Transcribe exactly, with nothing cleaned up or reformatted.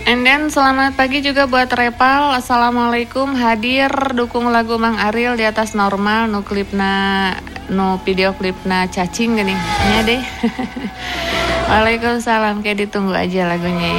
And then selamat pagi juga buat Repal. Assalamualaikum, hadir dukung lagu Mang Ariel di atas normal nu klipna nu video klipna cacing gini nya deh. Waalaikumsalam, kayak ditunggu aja lagunya ya.